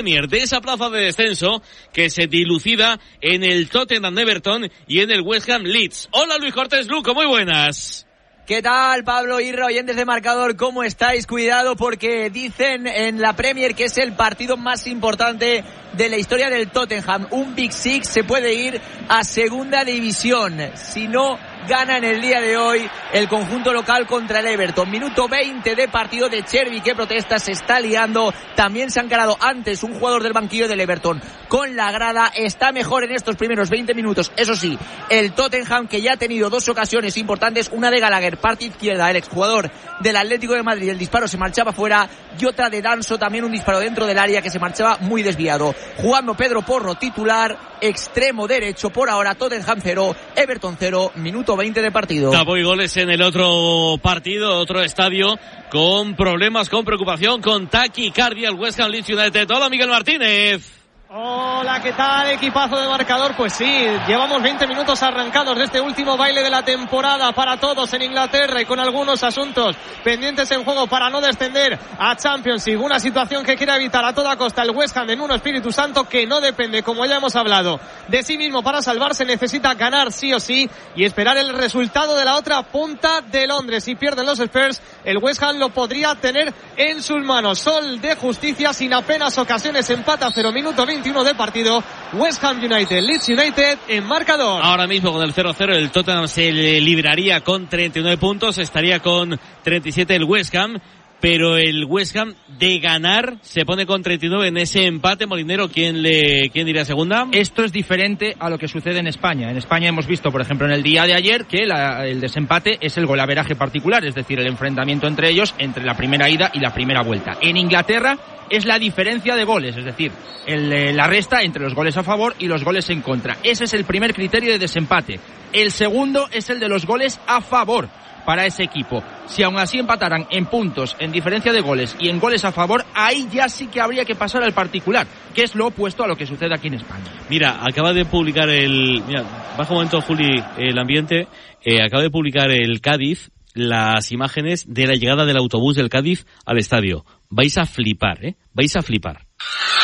de esa plaza de descenso que se dilucida en el Tottenham Everton y en el West Ham Leeds. Hola Luis Cortés Luco, muy buenas. ¿Qué tal, Pablo Irra, oyentes de Marcador? ¿Cómo estáis? Cuidado porque dicen en la Premier que es el partido más importante de la historia del Tottenham. Un Big Six se puede ir a segunda división si no gana en el día de hoy el conjunto local contra el Everton. Minuto 20 de partido. De Chervi que protesta, se está liando. También se ha encarado antes un jugador del banquillo del Everton con la grada. Está mejor en estos primeros 20 minutos. Eso sí, el Tottenham, que ya ha tenido dos ocasiones importantes, una de Gallagher, parte izquierda, el exjugador del Atlético de Madrid, el disparo se marchaba fuera, y otra de Danso, también un disparo dentro del área que se marchaba muy desviado. Jugando Pedro Porro titular, extremo derecho por ahora. Tottenham 0, Everton 0, minuto 20 de partido. Tapó y goles en el otro partido, otro estadio con problemas, con preocupación, con taquicardia, el West Ham Leeds United. Hola Miguel Martínez. Hola, ¿qué tal? Equipazo de Marcador. Pues sí, llevamos 20 minutos arrancados de este último baile de la temporada para todos en Inglaterra y con algunos asuntos pendientes en juego para no descender a Championship. Una situación que quiere evitar a toda costa el West Ham en un Espíritu Santo que no depende, como ya hemos hablado, de sí mismo para salvarse. Necesita ganar sí o sí y esperar el resultado de la otra punta de Londres. Si pierden los Spurs, el West Ham lo podría tener en sus manos. Sol de justicia sin apenas ocasiones, empata 0, minuto 21 de partido. West Ham United, Leeds United en Marcador. Ahora mismo con el 0-0 el Tottenham se libraría con 39 puntos, estaría con 37 el West Ham, pero el West Ham de ganar se pone con 39 en ese empate. Molinero, ¿quién diría segunda? Esto es diferente a lo que sucede en España. En España hemos visto, por ejemplo, en el día de ayer que el desempate es el golaveraje particular, es decir, el enfrentamiento entre ellos entre la primera ida y la primera vuelta. En Inglaterra es la diferencia de goles, es decir, la resta entre los goles a favor y los goles en contra. Ese es el primer criterio de desempate. El segundo es el de los goles a favor para ese equipo. Si aún así empataran en puntos, en diferencia de goles y en goles a favor, ahí ya sí que habría que pasar al particular, que es lo opuesto a lo que sucede aquí en España. Mira, acaba de publicar baja un momento, Juli, el ambiente. Acaba de publicar el Cádiz las imágenes de la llegada del autobús del Cádiz al estadio. Vais a flipar, vais a flipar.